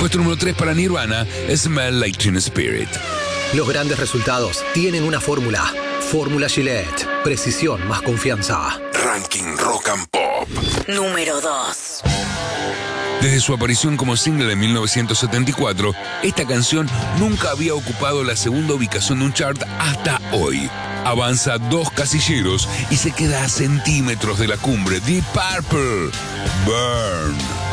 Puesto número 3 para Nirvana, Smell Like Teen Spirit. Los grandes resultados tienen una fórmula. Fórmula Gillette. Precisión más confianza. Ranking Rock and Pop. Número 2. Desde su aparición como single en 1974, esta canción nunca había ocupado la segunda ubicación de un chart hasta hoy. Avanza 2 casilleros y se queda a centímetros de la cumbre. Deep Purple, Burn.